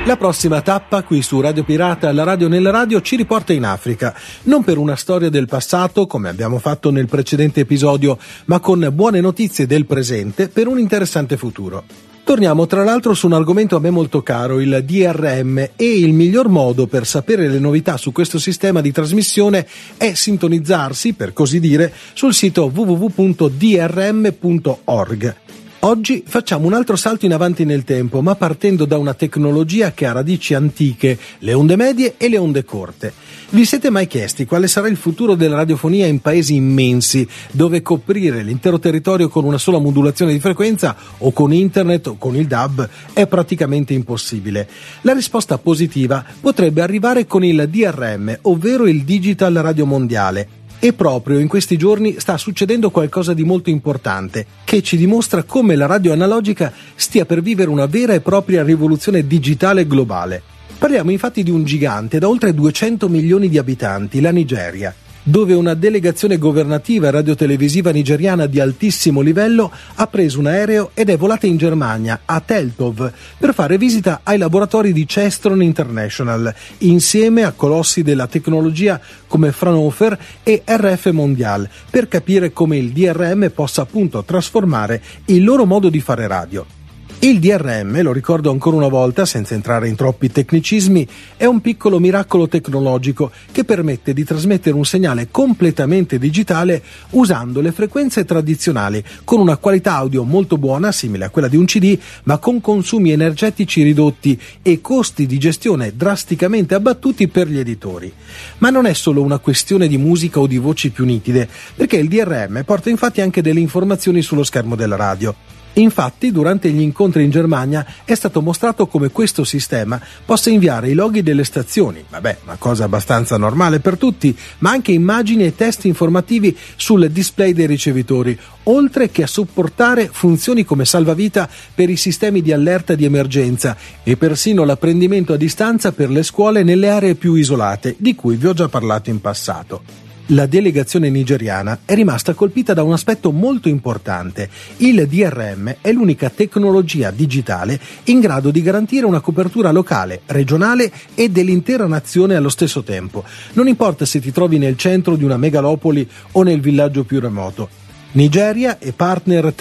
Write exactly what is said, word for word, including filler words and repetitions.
La prossima tappa qui su Radio Pirata, la radio nella radio, ci riporta in Africa, non per una storia del passato come abbiamo fatto nel precedente episodio, ma con buone notizie del presente per un interessante futuro. Torniamo tra l'altro su un argomento a me molto caro, il D R M, e il miglior modo per sapere le novità su questo sistema di trasmissione è sintonizzarsi, per così dire, sul sito w w w punto d r m punto org. Oggi facciamo un altro salto in avanti nel tempo, ma partendo da una tecnologia che ha radici antiche, le onde medie e le onde corte. Vi siete mai chiesti quale sarà il futuro della radiofonia in paesi immensi, dove coprire l'intero territorio con una sola modulazione di frequenza o con internet o con il D A B è praticamente impossibile? La risposta positiva potrebbe arrivare con il D R M, ovvero il Digital Radio Mondiale. E proprio in questi giorni sta succedendo qualcosa di molto importante, che ci dimostra come la radio analogica stia per vivere una vera e propria rivoluzione digitale globale. Parliamo infatti di un gigante da oltre duecento milioni di abitanti, la Nigeria, dove una delegazione governativa radiotelevisiva nigeriana di altissimo livello ha preso un aereo ed è volata in Germania, a Teltow, per fare visita ai laboratori di Cestron International, insieme a colossi della tecnologia come Fraunhofer e R F Mondial, per capire come il D R M possa appunto trasformare il loro modo di fare radio. Il D R M, lo ricordo ancora una volta senza entrare in troppi tecnicismi, è un piccolo miracolo tecnologico che permette di trasmettere un segnale completamente digitale usando le frequenze tradizionali, con una qualità audio molto buona, simile a quella di un C D, ma con consumi energetici ridotti e costi di gestione drasticamente abbattuti per gli editori. Ma non è solo una questione di musica o di voci più nitide, perché il D R M porta infatti anche delle informazioni sullo schermo della radio. Infatti, durante gli incontri in Germania è stato mostrato come questo sistema possa inviare i loghi delle stazioni, vabbè, una cosa abbastanza normale per tutti, ma anche immagini e testi informativi sul display dei ricevitori, oltre che a supportare funzioni come salvavita per i sistemi di allerta di emergenza e persino l'apprendimento a distanza per le scuole nelle aree più isolate, di cui vi ho già parlato in passato. La delegazione nigeriana è rimasta colpita da un aspetto molto importante. Il D R M è l'unica tecnologia digitale in grado di garantire una copertura locale, regionale e dell'intera nazione allo stesso tempo. Non importa se ti trovi nel centro di una megalopoli o nel villaggio più remoto. Nigeria e partner